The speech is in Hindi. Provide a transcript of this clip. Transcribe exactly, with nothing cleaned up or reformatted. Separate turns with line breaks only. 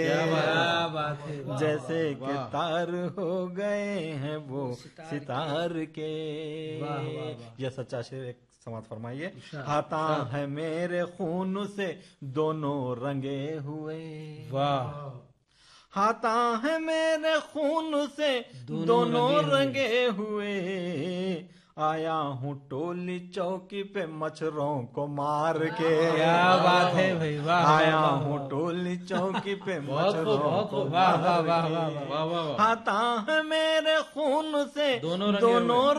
क्या बात है,
जैसे कि तार हो गए हैं वो सितार के। यह सच्चा शेर, एक समाज फरमाइए। हाथा है मेरे खून से दोनों रंगे हुए,
वाह।
हाथा है मेरे खून से दोनों रंगे हुए, आया हूँ टोली चौकी पे मच्छरों को मार के।
क्या बात है भाई, वाह।
आया हूँ टोली चौकी पे मच्छरों को
वाह वाह
मार
वाह
के।
वाह वाह वाह।
हाथा है मेरे खून से
दोनों रंगे
दोनों